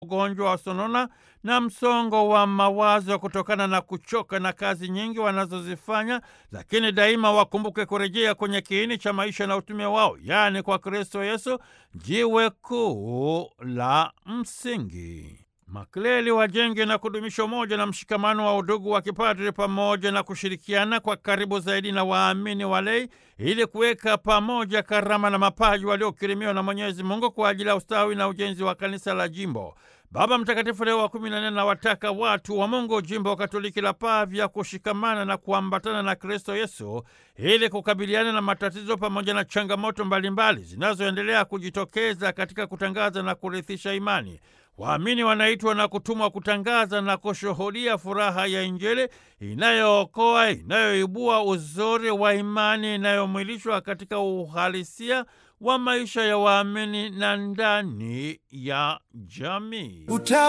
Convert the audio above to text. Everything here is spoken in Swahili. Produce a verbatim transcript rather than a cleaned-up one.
ugonjwa wa sonona na msongo wa mawazo kutokana na kuchoka na kazi nyingi wanazozifanya, lakini daima wakumbuke kurejea kwenye kiini cha maisha na utume wao, yaani kwa Kristo Yesu, jiwe kuu la msingi. Makleli wajenge na kudumisha umoja na mshikamano wa udugu wa kipadri pamoja na kushirikiana kwa karibu zaidi na waamini walei ili kuweka pamoja karama na mapaji waliokirimiwa na Mwenyezi Mungu kwa ajili ya ustawi na ujenzi wa kanisa la jimbo. Baba Mtakatifu Leo wa kumi na nne anawataka watu wa Mungu jimbo Katoliki la Pavia kushikamana na kuambatana na Kristo Yesu ili kukabiliana na matatizo pamoja na changamoto mbalimbali zinazoendelea kujitokeza katika kutangaza na kurithisha imani. Waamini wanaitwa na kutumwa kutangaza na kushuhudia furaha ya Injili inayookoa, inayoibua uzuri wa imani, inayomwilishwa katika uhalisia wa maisha ya waamini na ndani ya jamii.